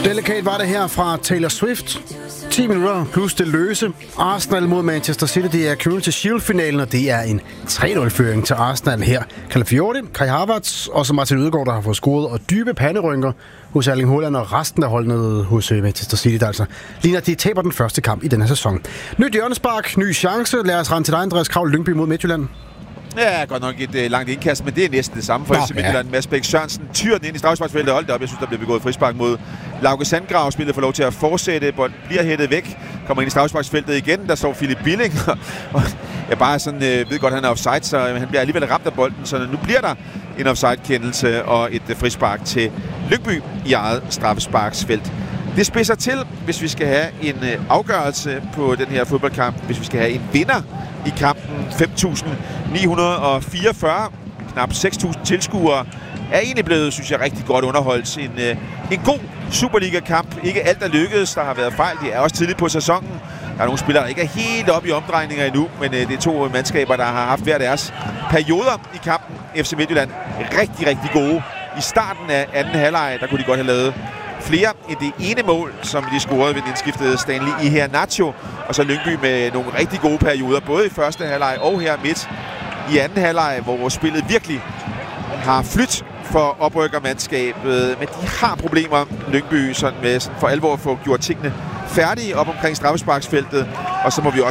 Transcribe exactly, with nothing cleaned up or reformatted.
Delikat var det her fra Taylor Swift. ti minutter plus det løse. Arsenal mod Manchester City, det er Community Shield-finalen, og det er en tre nul-føring til Arsenal her. Calafiori, Kai Havertz og så Martin Ødegaard, der har fået scoret, og dybe panderynker hos Erling Haaland og resten af holdene hos Manchester City, der altså ligner, at de taber den første kamp i denne sæson. Nyt hjørnespark, ny chance. Lad os rende til dig, Andreas Kravl, Lyngby mod Midtjylland. Ja, godt nok et uh, langt indkast, men det er næsten det samme for F C Midtjylland. Mads Bæk Sørensen tyrer den ind i straffesparksfeltet. Hold da op, jeg synes, der bliver begået frispark mod Lauke Sandgrav. Spillet får lov til at fortsætte. Bolden bliver hættet væk. Kommer ind i straffesparksfeltet igen. Der står Philip Billing. Og jeg bare sådan, øh, ved godt, han er offside, så han bliver alligevel ramt af bolden. Så nu bliver der en offside-kendelse og et uh, frispark til Lyngby i eget straffesparksfelt. Det spidser til, hvis vi skal have en øh, afgørelse på den her fodboldkamp. Hvis vi skal have en vinder i kampen. fem tusind ni hundrede fireogfyrre, knap seks tusind tilskuere, er egentlig blevet, synes jeg, rigtig godt underholdt. En, øh, en god Superliga-kamp. Ikke alt er lykkedes. Der har været fejl. Det er også tidligt på sæsonen. Der er nogle spillere, der ikke er helt oppe i omdrejninger endnu, men øh, det er to mandskaber, der har haft hver deres perioder i kampen. F C Midtjylland rigtig, rigtig gode. I starten af anden halvleg, der kunne de godt have lavet flere end det ene mål, som de scorede ved den indskiftede Stanley Iheanacho, og så Lyngby med nogle rigtig gode perioder, både i første halvleg og her midt i anden halvleg, hvor spillet virkelig har flyttet for oprykkermandskabet, men de har problemer, Lyngby, sådan med sådan for alvor at få gjort tingene færdige op omkring straffesparksfeltet, og så må vi også